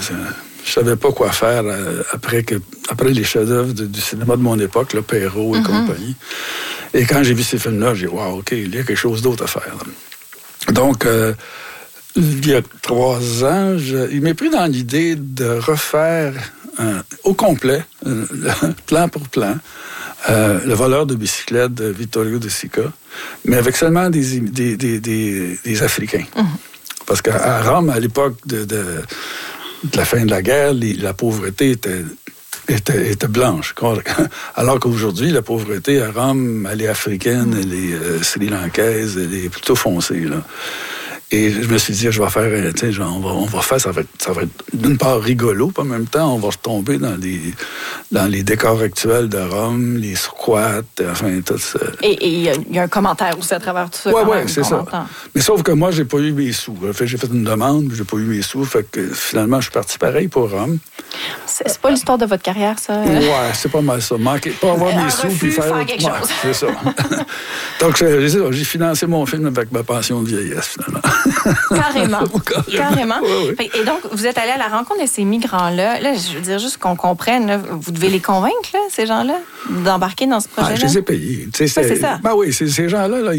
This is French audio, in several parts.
je savais pas quoi faire après les chefs-d'œuvre du cinéma de mon époque, là, Perrault et compagnie. Et quand j'ai vu ces films-là, j'ai dit, wow, OK, il y a quelque chose d'autre à faire. Là. Donc, il y a 3 ans, il m'est pris dans l'idée de refaire au complet, plan pour plan, Le voleur de bicyclette de Vittorio De Sica, mais avec seulement des Africains. Parce qu'à Rome, à l'époque de la fin de la guerre, la pauvreté était blanche. Alors qu'aujourd'hui, la pauvreté à Rome, elle est africaine, elle est sri-lankaise, elle est plutôt foncée, là. Et je me suis dit, je vais faire, tu sais, on va faire, ça va être d'une part rigolo, puis en même temps, on va retomber dans les décors actuels de Rome, les squats, enfin, tout ça. Et il y a un commentaire aussi à travers tout ça. Oui, c'est ça. Entend. Mais sauf que moi, j'ai pas eu mes sous. J'ai fait une demande, j'ai pas eu mes sous, fait que finalement, je suis parti pareil pour Rome. C'est pas l'histoire de votre carrière, ça? Ouais, c'est pas mal ça. Pas avoir mes sous, puis faire quelque chose. C'est ça. Donc, j'ai financé mon film avec ma pension de vieillesse, finalement. Carrément. Oui. Et donc, vous êtes allé à la rencontre de ces migrants-là. Là, je veux dire, juste qu'on comprenne, là, vous devez les convaincre, là, ces gens-là, d'embarquer dans ce projet-là? Je les ai payés. C'est ça. Ben oui, ces gens-là, là,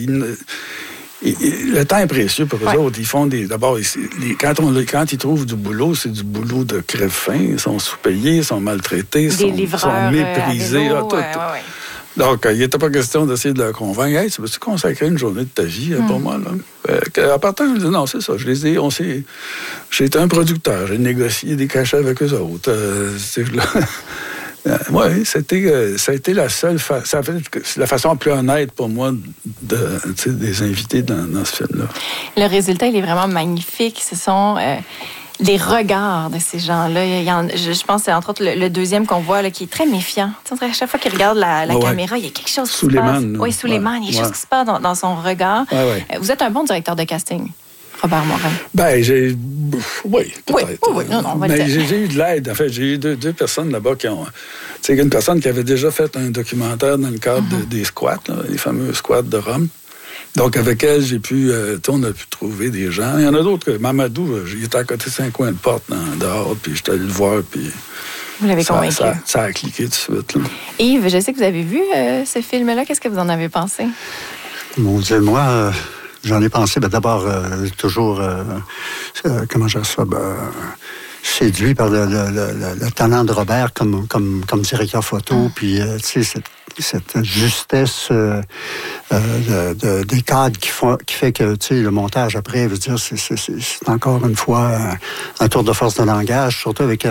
le temps est précieux pour eux autres. Ils font d'abord, quand ils trouvent du boulot, c'est du boulot de crève-faim. Ils sont sous-payés, ils sont maltraités, sont méprisés. Donc, il n'était pas question d'essayer de leur convaincre. Hey, tu veux-tu consacrer une journée de ta vie pour moi, là? À partir, je dis non, c'est ça. J'ai été un producteur. J'ai négocié des cachets avec eux autres. Oui, ça a été la seule la façon la plus honnête pour moi de les inviter dans ce film-là. Le résultat, il est vraiment magnifique. Ce sont les regards de ces gens-là. Je pense que c'est entre autres le deuxième qu'on voit là, qui est très méfiant. À chaque fois qu'il regarde la caméra, il y a quelque chose qui se passe. Oui, Suleiman, il y a quelque chose qui se passe dans son regard. Vous êtes un bon directeur de casting, Robert Morin. Oui, peut-être. Oui, non, mais j'ai eu de l'aide. En fait, j'ai eu deux personnes là-bas qui ont... Tu sais, une personne qui avait déjà fait un documentaire dans le cadre des squats, là, les fameux squats de Rome. Donc, avec elle, on a pu trouver des gens. Il y en a d'autres. Mamadou, il était à côté de 5 coins de porte dehors, puis j'étais allé le voir, puis... Vous l'avez convaincu. Ça a cliqué tout de suite. Là. Yves, je sais que vous avez vu ce film-là. Qu'est-ce que vous en avez pensé? Mon Dieu, moi... J'en ai pensé, d'abord, toujours, comment je dis ça, séduit par le talent de Robert comme directeur photo, puis, tu sais, cette justesse des cadres qui fait que, tu sais, le montage après, veut dire, c'est encore une fois un tour de force de langage, surtout avec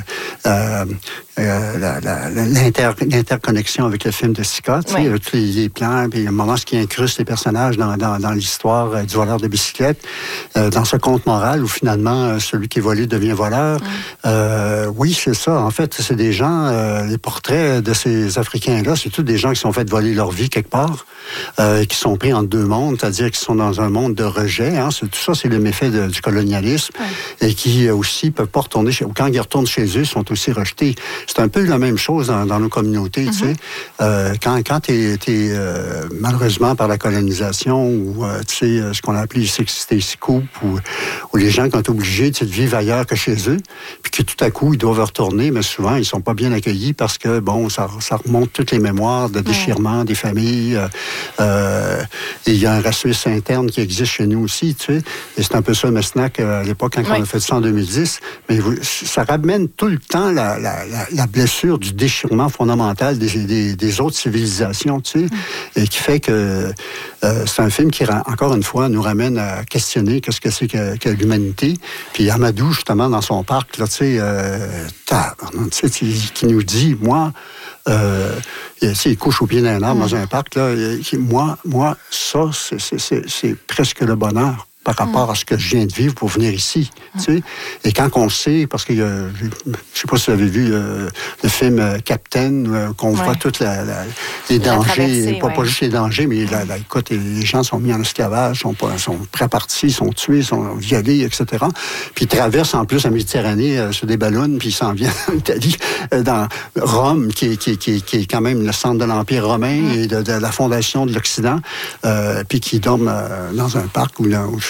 l'interconnexion avec le film de Sica, tu sais, tous les plans, puis un moment, ce qui incruste les personnages dans l'histoire du voleur de bicyclette, dans ce conte moral où finalement, celui qui est volé devient voleur. Oui, c'est ça. En fait, c'est des gens, les portraits de ces Africains-là, c'est tous des gens qui sont fait voler leur vie quelque part, qui sont pris entre deux mondes, c'est-à-dire qu'ils sont dans un monde de rejet. Hein. Tout ça, c'est le méfait du colonialisme, et qui aussi peuvent pas retourner quand ils retournent chez eux, ils sont aussi rejetés. C'est un peu la même chose dans nos communautés, tu sais. Quand t'es malheureusement par la colonisation ou tu sais ce qu'on a appelé les coups ou les gens qui ont été obligés de vivre ailleurs que chez eux, puis que tout à coup ils doivent retourner, mais souvent ils sont pas bien accueillis parce que bon, ça remonte toutes les mémoires de déchirement des familles. Et il y a un racisme interne qui existe chez nous aussi, tu sais. Et c'est un peu ça le Mesnac à l'époque quand on a fait ça en 2010. Mais ça ramène tout le temps la blessure du déchirement fondamental des autres civilisations, tu sais, et qui fait que c'est un film qui, encore une fois, nous ramène à questionner qu'est-ce que c'est que l'humanité. Puis Amadou, justement, dans son parc, là, tu sais, qui nous dit, moi, il couche au pied d'un arbre dans un parc, là, moi, ça, c'est presque le bonheur par rapport à ce que je viens de vivre pour venir ici, tu sais. Et quand on sait, parce que je sais pas si vous avez vu le film Captain, qu'on voit tous les dangers, pas juste les dangers, mais écoute, les gens sont mis en esclavage, sont prêts à partir, sont tués, sont violés, etc. Puis ils traversent en plus la Méditerranée sur des ballons, puis ils s'en viennent en Italie, dans Rome, qui est quand même le centre de l'Empire romain et de la fondation de l'Occident, puis qui dorment dans un parc où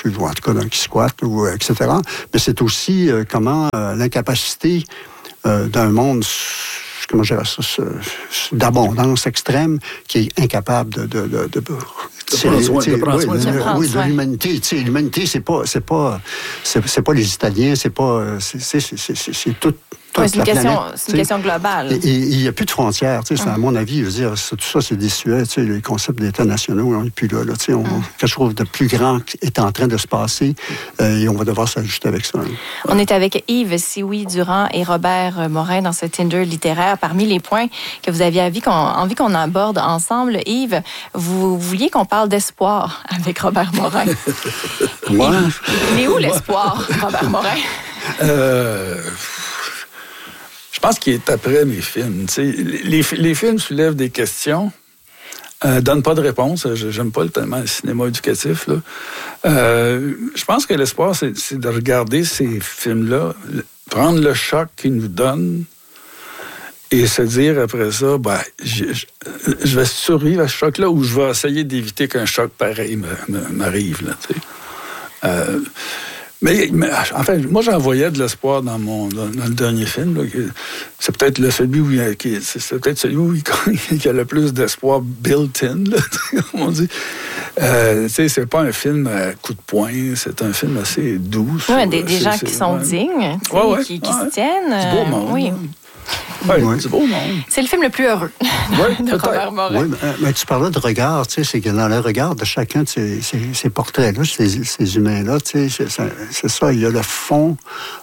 couche, ou en tout cas qui squatte, ou etc. Mais c'est aussi comment l'incapacité d'un monde, comment je dirais ça, d'abondance extrême, qui est incapable de l'humanité. L'humanité, c'est pas les Italiens, c'est tout. C'est une question globale. Il n'y a plus de frontières. À mon avis, je veux dire, tout ça, c'est désuet. Les concepts d'États nationaux, on n'est plus là. Quelque chose de plus grand est en train de se passer et on va devoir s'ajuster avec ça. On est avec Yves Sioui-Durand et Robert Morin dans ce Tinder littéraire. Parmi les points que vous aviez envie qu'on aborde ensemble, Yves, vous vouliez qu'on parle d'espoir avec Robert Morin. Moi? Il est où l'espoir, Robert Morin? Je pense qu'il est après mes films. Les films soulèvent des questions, donnent pas de réponse. J'aime pas tellement le cinéma éducatif. Là. Je pense que l'espoir, c'est de regarder ces films-là, prendre le choc qu'ils nous donnent et se dire après ça, je vais survivre à ce choc-là ou je vais essayer d'éviter qu'un choc pareil m'arrive. Là, Mais enfin, moi, j'en voyais de l'espoir dans le dernier film. Là. C'est peut-être celui où il y a le plus d'espoir built-in, là, comme on dit. C'est pas un film à coup de poing, c'est un film assez doux. Des gens qui sont dignes, qui se tiennent. C'est beau monde. Oui. C'est beau, non? C'est le film le plus heureux de Robert Morin. Oui, mais tu parlais de regard, c'est que dans le regard de chacun de ces portraits-là, ces humains-là, c'est ça, il y a le fond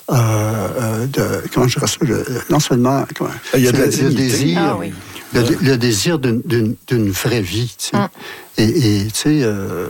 comment je dirais ça, non seulement... Il y a le désir, le désir d'une vraie vie, Et tu sais...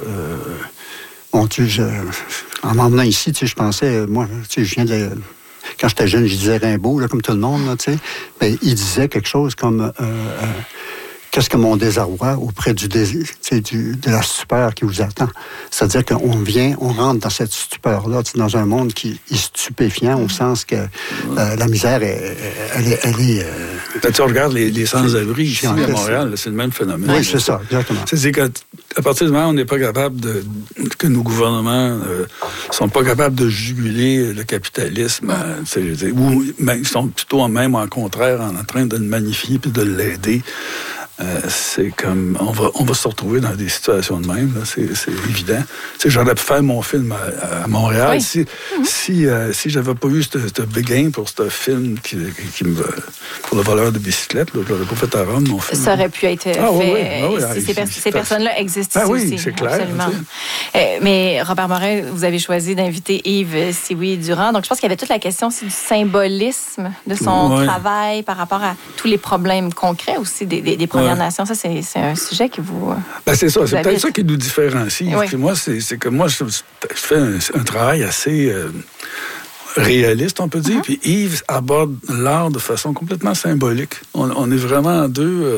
mon Dieu, en m'emmenant ici, je pensais, moi, je viens de... Quand j'étais jeune, je disais Rimbaud, là, comme tout le monde, là, mais il disait quelque chose comme qu'est-ce que mon désarroi auprès de la stupeur qui vous attend. C'est-à-dire on rentre dans cette stupeur-là, dans un monde qui est stupéfiant, au sens que la misère, elle est tu regardes les sans-abri ici à Montréal, c'est le même phénomène. Oui, c'est ça, exactement. C'est qu'à partir du moment où on n'est pas capable que nos gouvernements sont pas capables de juguler le capitalisme, ou ils sont plutôt même en contraire en train de le magnifier puis de l'aider. C'est comme on va se retrouver dans des situations de même, là, c'est évident. J'aurais pu faire mon film à Montréal si j'avais pas eu ce béguin pour ce film pour le voleur de bicyclette, là, je l'aurais pas fait à Rome, mon film. Ça aurait pu être fait. Ces personnes-là existent ici aussi. C'est clair. Absolument. Mais Robert Morin, vous avez choisi d'inviter Yves Sioui-Durand. Donc je pense qu'il y avait toute la question aussi du symbolisme de son travail par rapport à tous les problèmes concrets aussi des Premières Nations. Ça, c'est un sujet qui vous... c'est ça. C'est peut-être ça qui nous différencie. Oui. Puis moi, c'est que moi, je fais un travail assez réaliste, on peut dire. Puis Yves aborde l'art de façon complètement symbolique. On est vraiment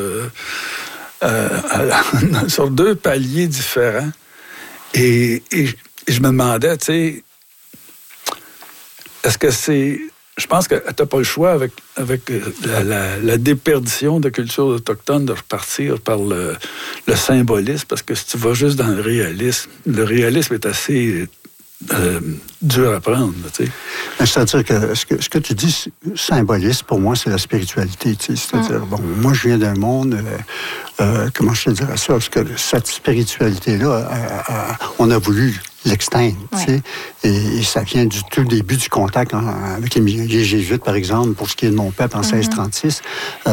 sur deux paliers différents. Et je me demandais, tu sais, est-ce que c'est... Je pense que tu n'as pas le choix avec la déperdition de culture autochtone de repartir par le symbolisme, parce que si tu vas juste dans le réalisme est assez dur à prendre. Tu sais. C'est-à-dire que ce que tu dis, symbolisme, pour moi, c'est la spiritualité. Tu sais. C'est-à-dire, moi, je viens d'un monde, comment je te dirais ça, parce que cette spiritualité-là, on a voulu l'exteindre, tu sais. Et ça vient du tout début du contact avec les Jésuites, par exemple, pour ce qui est de mon peuple en 1636.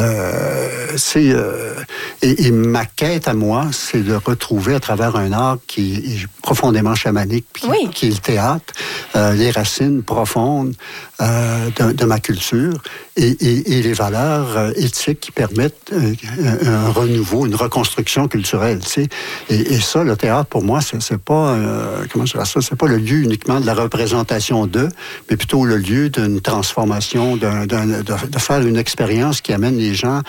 Et ma quête à moi, c'est de retrouver à travers un art qui est profondément chamanique, qui est le théâtre, les racines profondes de ma culture et les valeurs éthiques qui permettent un renouveau, une reconstruction culturelle, tu sais. Et ça, le théâtre, pour moi, c'est pas... comment je dirais ça? C'est pas le lieu uniquement de la représentation d'eux, mais plutôt le lieu d'une transformation, de faire une expérience qui amène les gens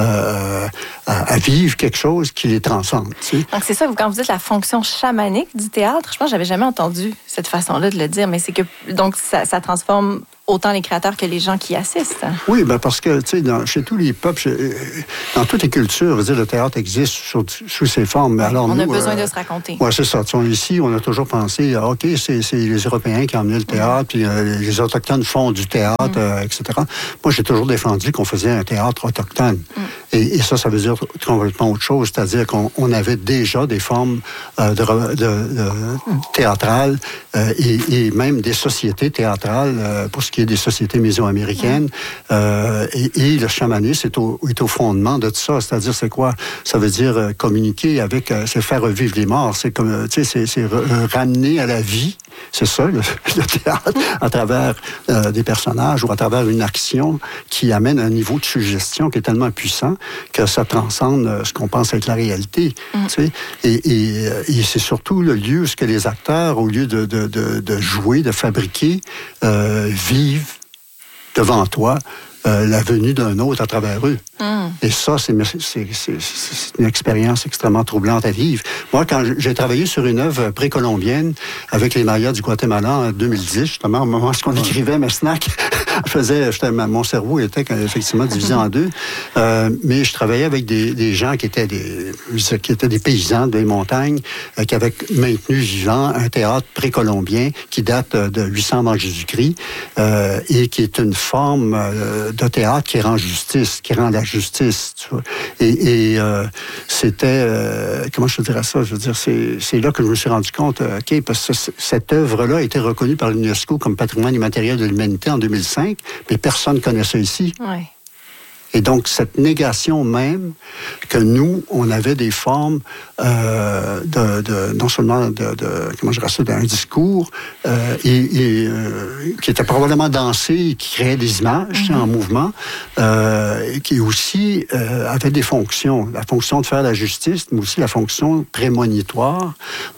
à vivre quelque chose qui les transcende. Tu sais. Donc c'est ça, quand vous dites la fonction chamanique du théâtre, je pense que j'avais jamais entendu cette façon-là de le dire, mais c'est que donc ça transforme autant les créateurs que les gens qui assistent. Oui, ben parce que, tu sais, chez tous les peuples, dans toutes les cultures, je veux dire, le théâtre existe sous ses formes. Mais alors, on a besoin de se raconter. Oui, c'est ça. Ici, on a toujours pensé, OK, c'est les Européens qui ont amené le théâtre, puis les Autochtones font du théâtre, etc. Moi, j'ai toujours défendu qu'on faisait un théâtre autochtone. Et ça veut dire complètement autre chose, c'est-à-dire qu'on avait déjà des formes théâtrales et même des sociétés théâtrales pour ce qui est des sociétés mésoaméricaines. Et le chamanisme est au fondement de tout ça. C'est-à-dire, c'est quoi? Ça veut dire communiquer avec, c'est faire revivre les morts. C'est comme, tu sais, c'est ramener à la vie. C'est ça, le théâtre, à travers des personnages ou à travers une action qui amène un niveau de suggestion qui est tellement puissant que ça transcende ce qu'on pense être la réalité. Tu sais? Et c'est surtout le lieu où les acteurs, au lieu de jouer, de fabriquer, vivent devant toi la venue d'un autre à travers eux. Et ça, c'est une expérience extrêmement troublante à vivre. Moi, quand j'ai travaillé sur une œuvre précolombienne avec les Mayas du Guatemala en 2010, justement, au moment où on écrivait mes snacks, mon cerveau était effectivement divisé en deux. Mais je travaillais avec des gens qui étaient des paysans des montagnes, qui avaient maintenu vivant un théâtre précolombien qui date de 800 avant Jésus-Christ et qui est une forme de théâtre qui rend la justice. Tu vois. Et c'était... comment je te dirais ça? Je veux dire, c'est là que je me suis rendu compte, OK, parce que cette œuvre-là a été reconnue par l'UNESCO comme patrimoine immatériel de l'humanité en 2005, mais personne ne connaît ça ici. Ouais. Et donc, cette négation même que nous, on avait des formes non seulement comment je dirais ça, d'un discours qui était probablement dansé, qui créait des images en mouvement, qui aussi avait des fonctions. La fonction de faire la justice, mais aussi la fonction prémonitoire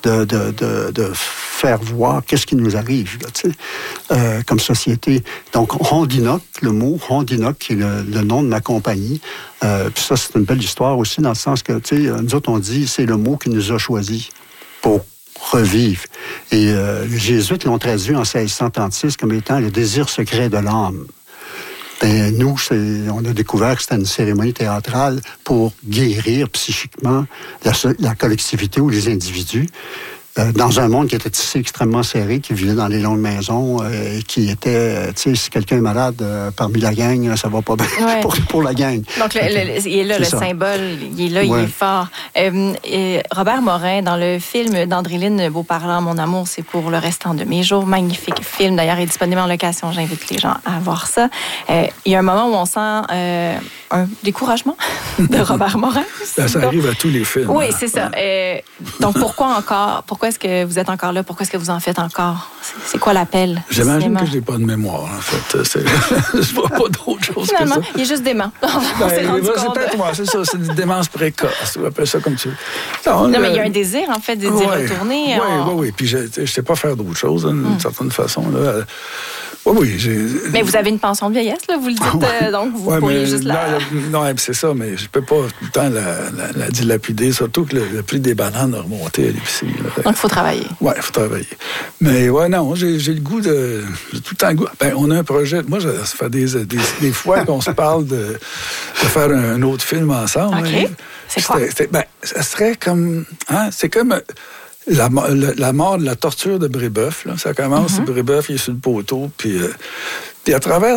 de faire voir qu'est-ce qui nous arrive, là, tu sais, comme société. Donc, Rondinoc, le mot Rondinoc, qui est le nom de ma compagnie, puis ça, c'est une belle histoire aussi, dans le sens que, tu sais, nous autres, on dit, c'est le mot qui nous a choisis pour revivre. Et les Jésuites l'ont traduit en 1636 comme étant le désir secret de l'âme. Ben, nous, on a découvert que c'était une cérémonie théâtrale pour guérir psychiquement la collectivité ou les individus. Dans un monde qui était tissé extrêmement serré, qui vivait dans les longues maisons, qui était, tu sais, si quelqu'un est malade parmi la gang, ça va pas bien pour la gang. Donc, il est là, symbole, il est là, il est fort. Robert Morin, dans le film d'Andréline Beauparlant, Mon amour, c'est pour le restant de mes jours, magnifique film, d'ailleurs, est disponible en location, j'invite les gens à voir ça. Il y a un moment où on sent un découragement de Robert Morin. Ça arrive à tous les films. Oui, c'est ça. Donc, pourquoi est-ce que vous êtes encore là? Pourquoi est-ce que vous en faites encore? C'est quoi l'appel? J'imagine que je n'ai pas de mémoire, en fait. Je vois pas d'autre chose Finalement, que ça. il est juste dément. C'est peut-être moi, c'est ça. C'est une démence précoce. On appelle ça comme tu veux. Non, mais il y a un désir, en fait, d'y retourner. Oui. Puis je ne sais pas faire d'autre chose, d'une certaine façon. Là. Oui. Mais vous avez une pension de vieillesse, là, vous le dites, donc vous pourriez juste Non, c'est ça, mais je ne peux pas tout le temps la dilapider, surtout que le prix des bananes a remonté à l'épicerie. Donc, il faut travailler. Oui, il faut travailler. Mais non, j'ai le goût de... J'ai tout le temps le goût... Ben, on a un projet... Moi, ça fait des fois qu'on se parle de faire un autre film ensemble. OK. Hein. C'est quoi? Ça serait comme... Hein, c'est comme... La mort de la torture de Brébeuf, là. Ça commence, Brébeuf, il est sur le poteau, puis à travers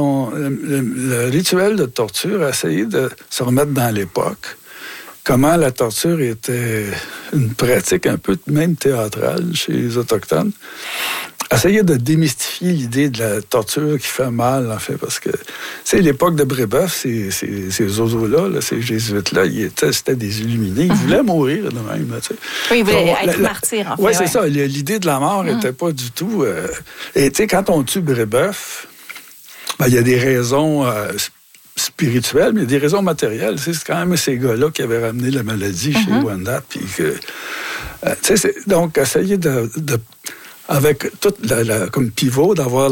le rituel de torture, essayer de se remettre dans l'époque, comment la torture était une pratique un peu même théâtrale chez les Autochtones. Essayer de démystifier l'idée de la torture qui fait mal, en fait, parce que, c'est l'époque de Brébeuf, ces oiseaux-là, ces jésuites-là, c'était des illuminés. Ils voulaient mourir de même, tu sais. Oui, ils voulaient être martyrs, en fait. Oui, c'est ça. L'idée de la mort n'était pas du tout... Et, tu sais, quand on tue Brébeuf, il y a des raisons spirituelles, mais il y a des raisons matérielles. C'est quand même ces gars-là qui avaient ramené la maladie chez Wendat, puis que... tu sais, donc, essayer de avec toute comme pivot, d'avoir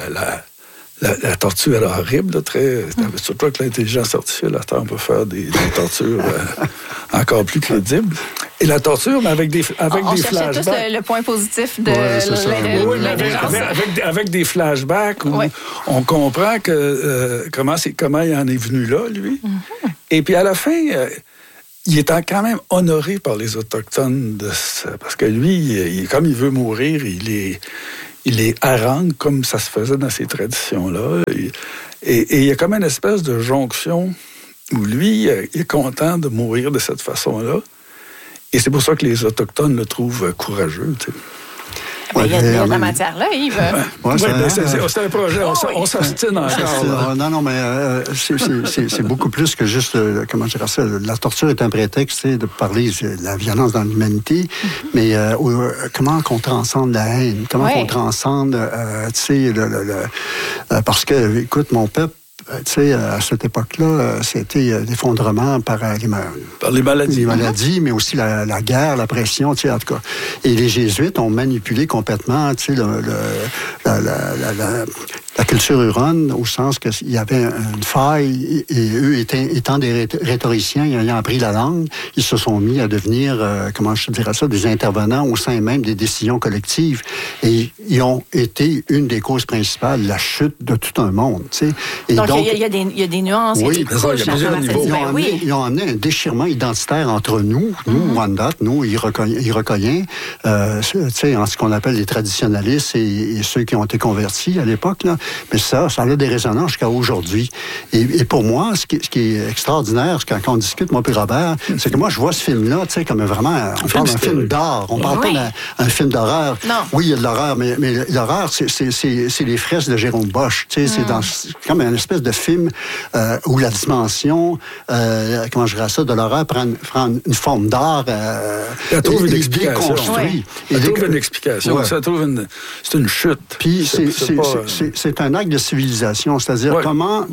la torture horrible, là, très... Surtout avec l'intelligence artificielle, on peut faire des tortures encore plus crédibles. Et la torture, mais avec des flashbacks. On cherchait tous le point positif de avec des flashbacks où on comprend que comment il en est venu là, lui. Mm-hmm. Et puis à la fin, il est quand même honoré par les Autochtones parce que lui, comme il veut mourir, il les harangue comme ça se faisait dans ces traditions-là. Et il y a comme une espèce de jonction où lui, il est content de mourir de cette façon-là. Et c'est pour ça que les Autochtones le trouvent courageux. Tu sais. Il y a de la matière là, Yves. C'est un projet. On s'obstine encore. Non, mais c'est beaucoup plus que juste, comment je dirais ça, la torture est un prétexte de parler de la violence dans l'humanité, mais comment on transcende la haine, comment on transcende, tu sais, parce que, écoute, mon peuple, tu sais, à cette époque-là, c'était l'effondrement par les maladies. Les maladies, mais aussi la guerre, la pression, tu sais, en tout cas. Et les Jésuites ont manipulé complètement, tu sais, la culture huronne, au sens qu'il y avait une faille, et eux, étant des rhétoriciens, ayant appris la langue, ils se sont mis à devenir, comment je dirais ça, des intervenants au sein même des décisions collectives. Et ils ont été une des causes principales, la chute de tout un monde, tu sais. Et donc, il y a des nuances. Oui, il y a plusieurs niveaux. Ils ont amené un déchirement identitaire entre nous Wendat, nous, Iroquoiens, tu sais, en ce qu'on appelle les traditionalistes et ceux qui ont été convertis à l'époque, là. Mais ça a des résonances jusqu'à aujourd'hui. Et pour moi, ce qui est extraordinaire, quand on discute, moi et Robert, c'est que moi, je vois ce film-là, tu sais, comme vraiment, on parle d'un film d'art. On parle pas d'un film d'horreur. Non. Oui, il y a de l'horreur, mais l'horreur, c'est les fresques de Jérôme Bosch. Tu sais, c'est comme une espèce de film où la dimension, comment je dirais ça, de l'horreur prend une forme d'art. Elle trouve une explication. Elle trouve une explication. C'est une chute. Puis c'est un acte de civilisation, c'est-à-dire comment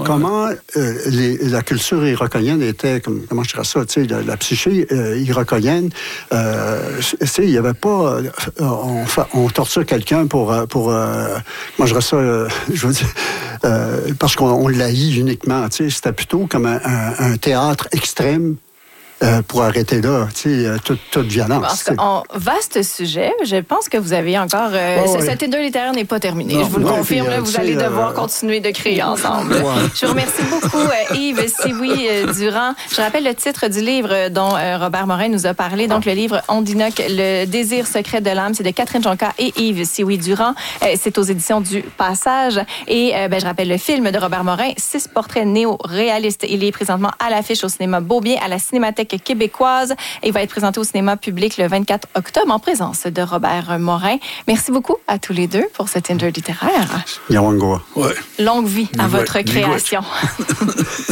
la culture iroquoienne était, comment je dirais ça, tu sais, la psyché iroquoienne, tu sais, il n'y avait pas, on torture quelqu'un pour moi je dirais ça, je veux dire, parce qu'on l'haït uniquement, tu sais, c'était plutôt comme un théâtre extrême. Pour arrêter là, tu sais, toute violence. Vaste sujet. Je pense que vous avez encore... Cet Tinder littéraire n'est pas terminé. Je vous le confirme. Là, vous allez devoir continuer de créer ensemble. Je vous remercie beaucoup, Yves Sioui Durand. Je rappelle le titre du livre dont Robert Morin nous a parlé. Donc, le livre Ondinoc, Le désir secret de l'âme. C'est de Catherine Jonca et Yves Sioui Durand. C'est aux éditions du Passage. Et je rappelle le film de Robert Morin, 6 portraits néo-réalistes. Il est présentement à l'affiche au cinéma Beaubien, à la Cinémathèque québécoise. Et il va être présenté au cinéma public le 24 octobre en présence de Robert Morin. Merci beaucoup à tous les deux pour cet Tinder littéraire. Yawangoa. Ouais. Longue vie à votre création.